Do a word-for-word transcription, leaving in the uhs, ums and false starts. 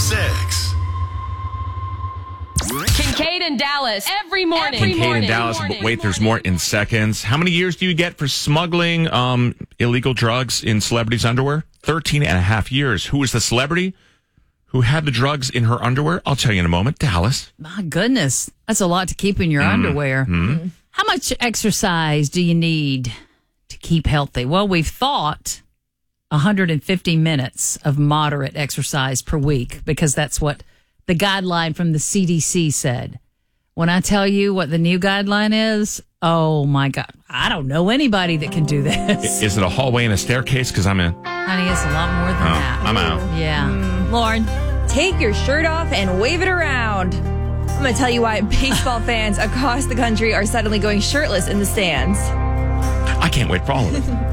six. Kincaid and Dallas every morning. Kincaid every morning. and Dallas. Morning. But wait, there's more in seconds. How many years do you get for smuggling um, illegal drugs in celebrities' underwear? thirteen and a half years. Who was the celebrity who had the drugs in her underwear? I'll tell you in a moment. Dallas. My goodness. That's a lot to keep in your mm. underwear. Mm. How much exercise do you need to keep healthy? Well, we've thought one hundred fifty minutes of moderate exercise per week because that's what the guideline from the C D C said. When I tell you what the new guideline is, oh my God, I don't know anybody that can do this. Is it a hallway and a staircase? Because I'm in. Honey, it's a lot more than oh, that. I'm out. Yeah. Mm. Lauren? Take your shirt off and wave it around. I'm going to tell you why baseball fans across the country are suddenly going shirtless in the stands. I can't wait for all of it.